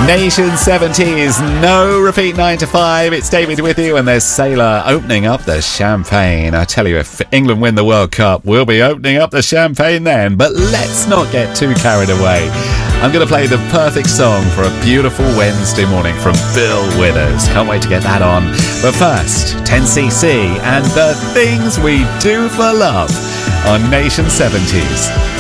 Nation 70s, no repeat 9 to 5. It's David with you, and there's Sailor opening up the champagne. I tell you, if England win the World Cup, we'll be opening up the champagne then. But let's not get too carried away. I'm going to play the perfect song for a beautiful Wednesday morning from Bill Withers. Can't wait to get that on. But first, 10cc and the things we do for love on Nation 70s.